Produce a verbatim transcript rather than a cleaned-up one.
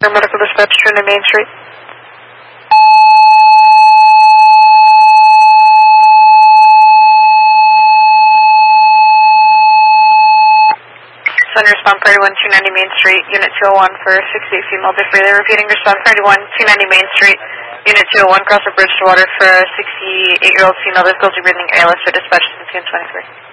Medical dispatch, Trinity Main Street. Send respond priority one, two ninety Main Street, Unit two oh one for sixty-eight female Diffreely. Repeating respond priority one, two ninety Main Street, Unit two oh one, cross the bridge to water for a sixty-eight-year-old female difficulty breathing airless for dispatch seventeen twenty-three.